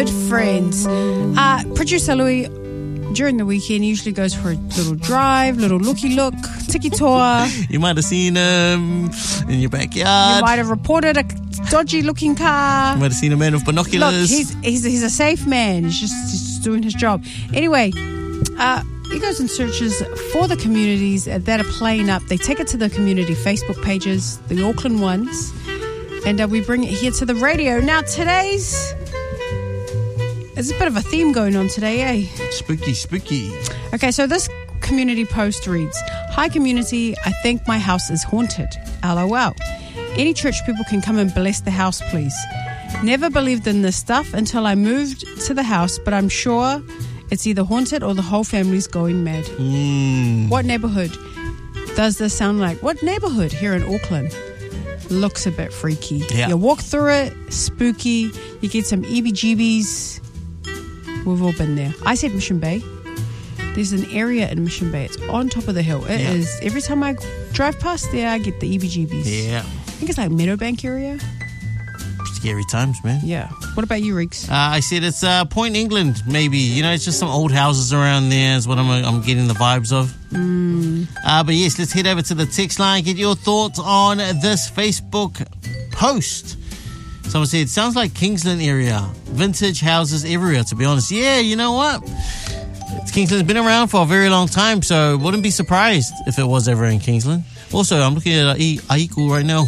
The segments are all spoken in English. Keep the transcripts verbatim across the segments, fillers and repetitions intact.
good friends. Uh, producer Louis, during the weekend, usually goes for a little drive, little looky-look, tiki-tour. You might have seen him in your backyard. You might have reported a dodgy-looking car. You might have seen a man with binoculars. Look, he's, he's, he's a safe man. He's just, he's just doing his job. Anyway, uh, he goes and searches for the communities that are playing up. They take it to the community Facebook pages, the Auckland ones, and uh, we bring it here to the radio. Now, today's... There's a bit of a theme going on today, eh? Spooky, spooky. Okay, so this community post reads, "Hi community, I think my house is haunted. LOL. Any church people can come and bless the house, please. Never believed in this stuff until I moved to the house, but I'm sure it's either haunted or the whole family's going mad." Mm. What neighborhood does this sound like? What neighborhood here in Auckland looks a bit freaky? Yeah. You walk through it, spooky, you get some E B G Bs. We've all been there. I said Mission Bay. There's an area in Mission Bay. It's on top of the hill. It yeah. is. Every time I drive past there, I get the E B G Bs. Yeah. I think it's like Meadowbank area. Scary times, man. Yeah. What about you, Riggs? Uh, I said it's uh, Point England, maybe. You know, it's just some old houses around there is what I'm, I'm getting the vibes of. Mm. Uh, but yes, let's head over to the text line. Get your thoughts on this Facebook post. Someone said, sounds like Kingsland area. Vintage houses everywhere, to be honest. Yeah, you know what? Kingsland's been around for a very long time, so wouldn't be surprised if it was ever in Kingsland. Also, I'm looking at Aiku right now.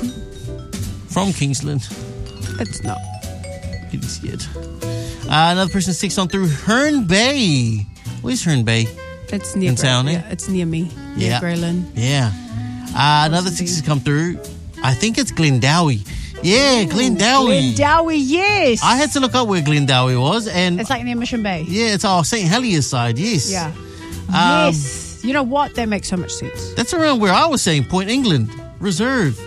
From Kingsland. It's not. Getting scared. Uh, another person sticks on through Herne Bay. Where's Herne Bay? It's near in town, eh? Yeah, it's near me. Near Yeah. Greyland. Yeah. Uh, another six has come through. I think it's Glendowie. Yeah, Glendowie. Glendowie, yes. I had to look up where Glendowie was, and It's like near Mission Bay. yeah, it's our Saint Heliers side. Yes. Yeah. Um, yes. You know what? That makes so much sense. That's around where I was saying Point England Reserve.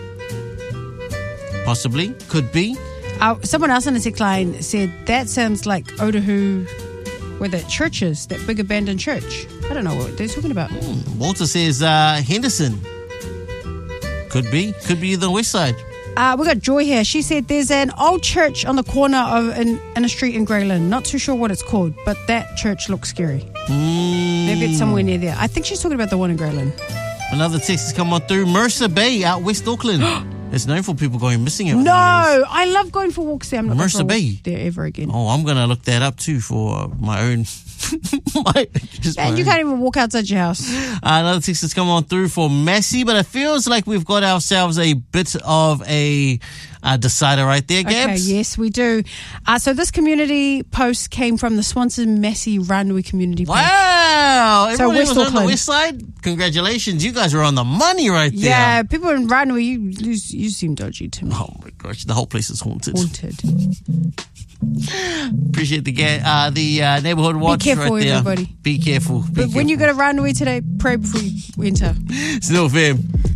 Possibly, could be. Uh, someone else on the text line said that sounds like Otahu, where that church is, that big abandoned church. I don't know what they're talking about. Hmm. Walter says uh, Henderson. Could be, could be the west side. Uh, we got Joy here. She said there's an old church on the corner of in, in a street in Greyland. Not too sure what it's called, but that church looks scary. Mm. Maybe it's somewhere near there. I think she's talking about the one in Greyland. Another text has come on through Mercer Bay out West Auckland. It's known for people going missing. No, I love going for walks there. I'm not Mercer going for a Bay walk there ever again. Oh, I'm going to look that up too for my own. my, just And my you own. can't even walk outside your house. Uh, another text has come on through for Massey, but it feels like we've got ourselves a bit of a uh, decider right there, Gabs. Okay, yes, we do. Uh, so this community post came from the Swanson Massey Ranui community post. Wow! So Everyone West was on the Auckland. west side. Congratulations, you guys are on the money right there. Yeah, people in Ranui, you, you, you seem dodgy to me. Oh my gosh, the whole place is haunted. Haunted. Appreciate the ga- uh, the uh, neighborhood watch careful, right there. everybody. Be careful. Be But when you go to Ranui today, pray before you enter. Still fam.